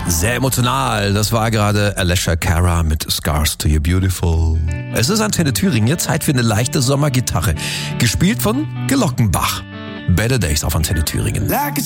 Sehr emotional. Das war gerade Alessia Cara mit Scars to You Beautiful. Es ist Antenne Thüringen. Jetzt Zeit für eine leichte Sommergitarre. Gespielt von Glockenbach. Better Days auf Antenne Thüringen. Like